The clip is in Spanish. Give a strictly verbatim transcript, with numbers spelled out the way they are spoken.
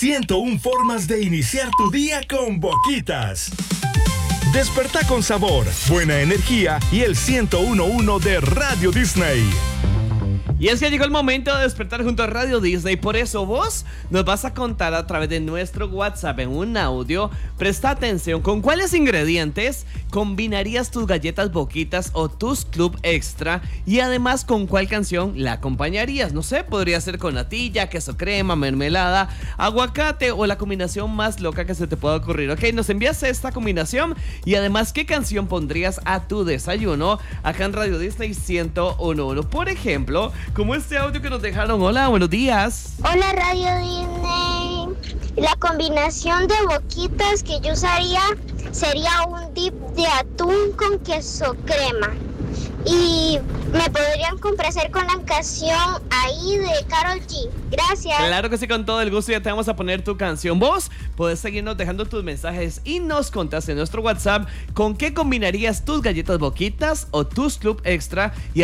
ciento una formas de iniciar tu día con Boquitas. Despertá con sabor, buena energía y el ciento uno punto uno de Radio Disney. Y es que llegó el momento de despertar junto a Radio Disney. Por eso vos nos vas a contar a través de nuestro WhatsApp en un audio. Presta atención, ¿con cuáles ingredientes combinarías tus galletas Boquitas o tus Club Extra? Y además, ¿con cuál canción la acompañarías? No sé, podría ser con natilla, queso crema, mermelada, aguacate o la combinación más loca que se te pueda ocurrir. Ok, nos envías esta combinación y además, ¿qué canción pondrías a tu desayuno acá en Radio Disney ciento uno punto uno? Por ejemplo, como este audio que nos dejaron. Hola, buenos días. Hola, Radio Disney. La combinación de Boquitas que yo usaría sería un dip de atún con queso crema. Y me podrían complacer con la canción Ahí de Karol G. Gracias. Claro que sí, con todo el gusto. Ya te vamos a poner tu canción. Vos podés seguirnos dejando tus mensajes y nos contás en nuestro WhatsApp con qué combinarías tus galletas Boquitas o tus Club Extra. Y